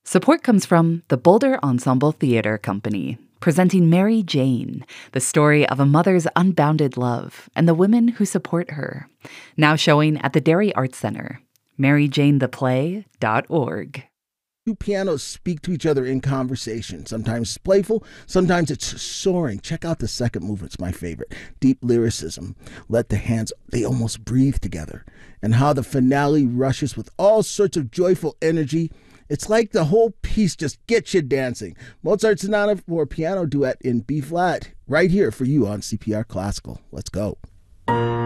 Support comes from the Boulder Ensemble Theater Company, presenting Mary Jane, the story of a mother's unbounded love and the women who support her. Now showing at the Derry Arts Center. MaryJaneThePlay.org. Two pianos speak to each other in conversation. Sometimes it's playful, sometimes it's soaring. Check out the second movement, it's my favorite. Deep lyricism. Let the hands, they almost breathe together. And how the finale rushes with all sorts of joyful energy. It's like the whole piece just gets you dancing. Mozart's Sonata for Piano Duet in B-flat, right here for you on CPR Classical. Let's go.